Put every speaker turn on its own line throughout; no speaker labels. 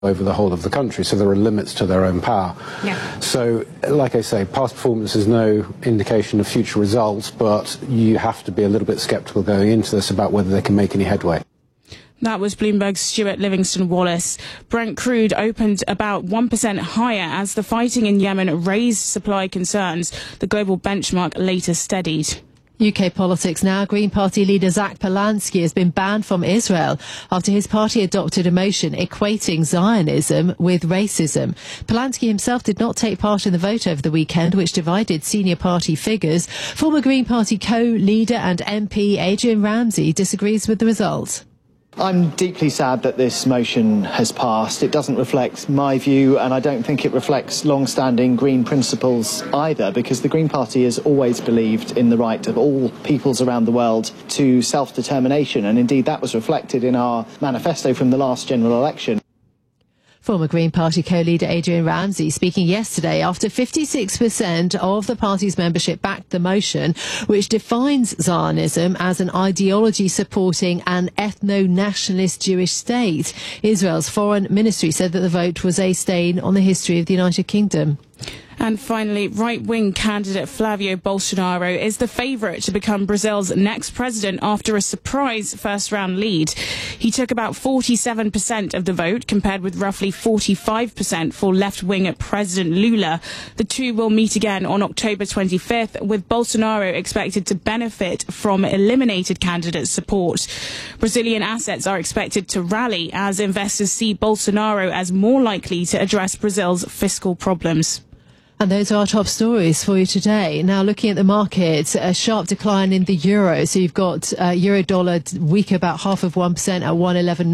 over the whole of the country, so there are limits to their own power.
Yeah.
So, like I say, past performance is no indication of future results, but you have to be a little bit sceptical going into this about whether they can make any headway.
That was Bloomberg's Stuart Livingston-Wallace. Brent crude opened about 1% higher as the fighting in Yemen raised supply concerns. The global benchmark later steadied.
UK politics now. Green Party leader Zach Polanski has been banned from Israel after his party adopted a motion equating Zionism with racism. Polanski himself did not take part in the vote over the weekend, which divided senior party figures. Former Green Party co-leader and MP Adrian Ramsey disagrees with the result.
I'm deeply sad that this motion has passed. It doesn't reflect my view, and I don't think it reflects long-standing Green principles either, because the Green Party has always believed in the right of all peoples around the world to self-determination, and indeed that was reflected in our manifesto from the last general election.
Former Green Party co-leader Adrian Ramsey speaking yesterday after 56% of the party's membership backed the motion, which defines Zionism as an ideology supporting an ethno-nationalist Jewish state. Israel's foreign ministry said that the vote was a stain on the history of the United Kingdom.
And finally, right-wing candidate Flavio Bolsonaro is the favourite to become Brazil's next president after a surprise first-round lead. He took about 47% of the vote, compared with roughly 45% for left-wing President Lula. The two will meet again on October 25th, with Bolsonaro expected to benefit from eliminated candidate support. Brazilian assets are expected to rally as investors see Bolsonaro as more likely to address Brazil's fiscal problems.
And those are our top stories for you today. Now, looking at the markets, a sharp decline in the euro. So you've got euro dollar weaker about 0.5% at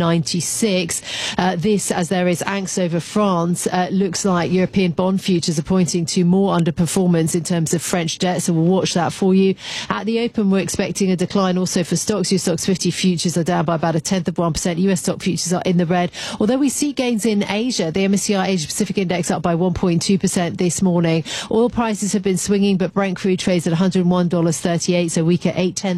111.96. This, as there is angst over France, looks like European bond futures are pointing to more underperformance in terms of French debt. So we'll watch that for you. At the open, we're expecting a decline also for stocks. Your stocks 50 futures are down by about 0.1%. US stock futures are in the red. Although we see gains in Asia, the MSCI Asia Pacific Index up by 1.2% this morning. Oil prices have been swinging, but Brent crude trades at $101.38, so weaker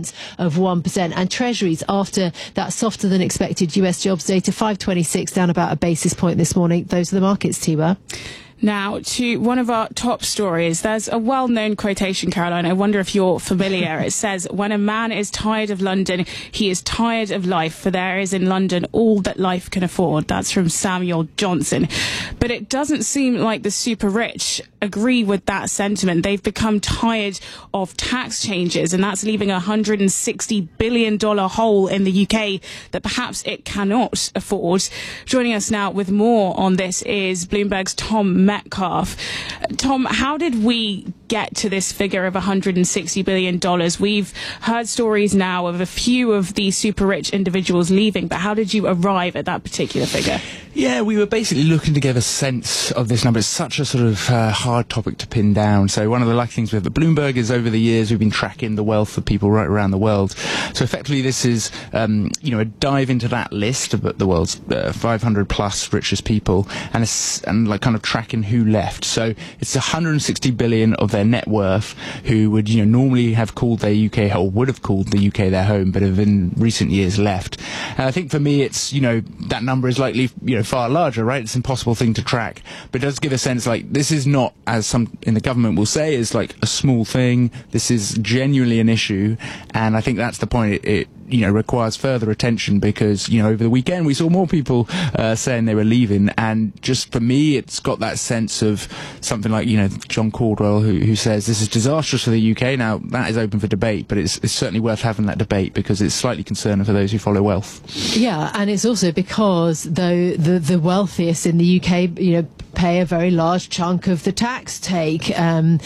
0.8%. And Treasuries, after that softer than expected US jobs data, 526 down about a basis point this morning. Those are the markets, Tiwa.
Now, to one of our top stories. There's a well-known quotation, Caroline. I wonder if you're familiar. It says, "When a man is tired of London, he is tired of life, for there is in London all that life can afford." That's from Samuel Johnson. But it doesn't seem like the super rich agree with that sentiment. They've become tired of tax changes, and that's leaving a $160 billion hole in the UK that perhaps it cannot afford. Joining us now with more on this is Bloomberg's Tom Metcalf. Tom, how did we get to this figure of $160 billion? We've heard stories now of a few of these super rich individuals leaving, but how did you arrive at that particular figure?
Yeah, we were basically looking to get a sense of this number. It's such a sort of hard topic to pin down. So one of the lucky things with Bloomberg is over the years we've been tracking the wealth of people right around the world. So effectively this is, a dive into that list of the world's 500 plus richest people and like kind of tracking who left. So it's 160 billion of their net worth who would, normally have called their UK, or would have called the UK their home, but have in recent years left. And I think for me it's, that number is likely, far larger, right? It's an impossible thing to track, but it does give a sense like this is not, as some in the government will say, is like a small thing. This is genuinely an issue, and I think that's the point. It requires further attention because, over the weekend we saw more people saying they were leaving, and just for me it's got that sense of something like, John Caldwell who says this is disastrous for the UK. Now that is open for debate, but it's certainly worth having that debate because it's slightly concerning for those who follow wealth.
Yeah, and it's also because though the wealthiest in the UK, pay a very large chunk of the tax take, and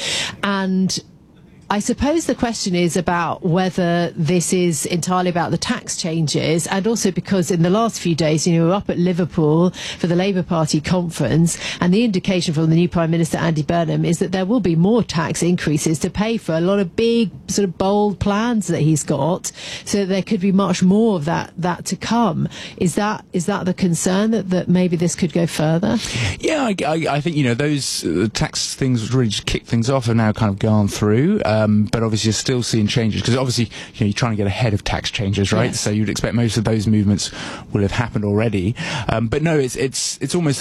I suppose the question is about whether this is entirely about the tax changes, and also because in the last few days, we were up at Liverpool for the Labour Party conference, and the indication from the new Prime Minister Andy Burnham is that there will be more tax increases to pay for a lot of big, sort of bold plans that he's got, so there could be much more of that to come. Is that the concern that maybe this could go further?
Yeah, I think those tax things really just kick things off are now kind of gone through. but obviously you're still seeing changes because obviously you're trying to get ahead of tax changes, right?
Yes.
So you'd expect most of those movements will have happened already. But no, it's almost